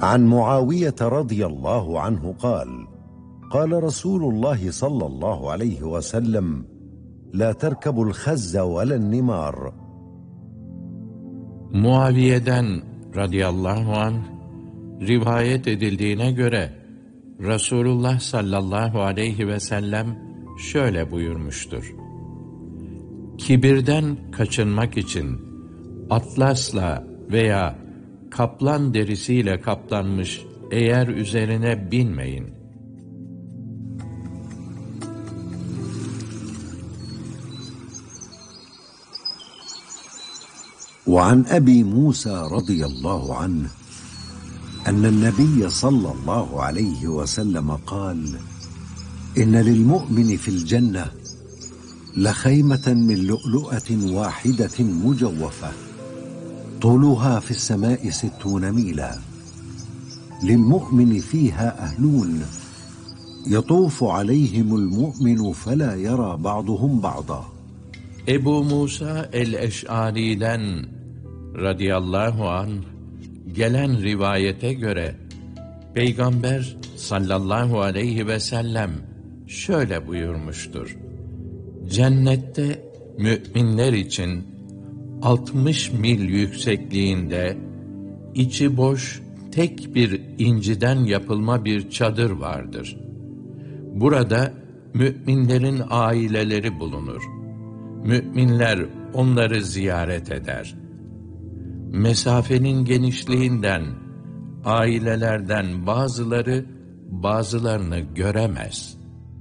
عن معاوية رضي الله عنه قال: قال رسول الله صلى الله عليه وسلم: لا تركبوا الخز ولا النمار. Muaviye'den radıyallahu anh rivayet edildiğine göre Resulullah sallallahu aleyhi ve sellem şöyle buyurmuştur: Kibirden kaçınmak için atlasla veya kaplan derisiyle kaplanmış eğer üzerine binmeyin. وعن أبي موسى رضي الله عنه أن النبي صلى الله عليه وسلم قال: إن للمؤمن في الجنة لخيمة من لؤلؤة واحدة مجوفة طولها في السماء 60 ميلا للمؤمن فيها أهلون يطوف عليهم المؤمن فلا يرى بعضهم بعضا. Ebu Musa el-Eş'ari'den radıyallahu anh gelen rivayete göre Peygamber sallallahu aleyhi ve sellem şöyle buyurmuştur: Cennette müminler için 60 mil yüksekliğinde içi boş tek bir inciden yapılma bir çadır vardır. Burada müminlerin aileleri bulunur. Müminler onları ziyaret eder. Mesafenin genişliğinden ailelerden bazıları bazılarını göremez.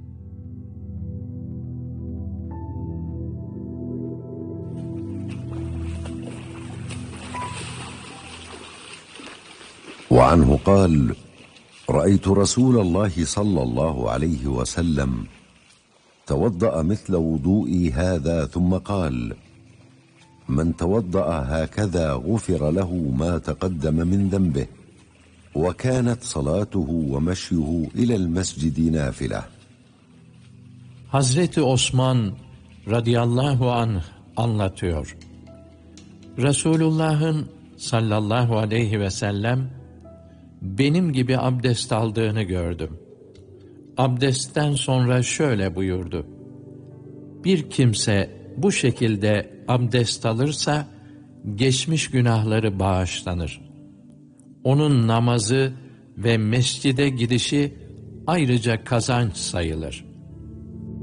وعنه قال: رأيت رسول الله صلى الله عليه وسلم توضأ مثل وضوئي هذا ثم قال: من توضأ هكذا غفر له ما تقدم من ذنبه وكانت صلاته ومشيه إلى المسجد نافلة. Hazreti Osman radıyallahu anh anlatıyor. Resulullah'ın sallallahu aleyhi ve sellem benim gibi abdest aldığını gördüm. Abdestten sonra şöyle buyurdu: Bir kimse bu şekilde abdest alırsa geçmiş günahları bağışlanır. Onun namazı ve mescide gidişi ayrıca kazanç sayılır.